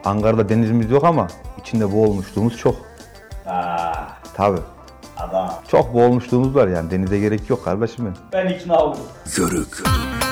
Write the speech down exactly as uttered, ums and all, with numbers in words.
Ankara'da denizimiz yok ama içinde boğulmuşluğumuz çok. Aa, Tabii. adam. Çok boğulmuşluğumuz var yani. Denize gerek yok kardeşim benim. Ben ikna oldum. Yörük.